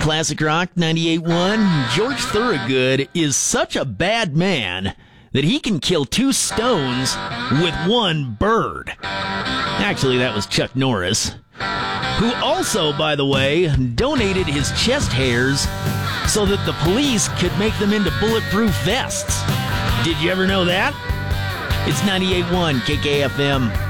Classic Rock 98.1. George Thorogood is such a bad man that he can kill 2 stones with 1 bird. Actually, that was Chuck Norris, who also, by the way, donated his chest hairs so that the police could make them into bulletproof vests. Did you ever know that? It's 98.1 KKFM.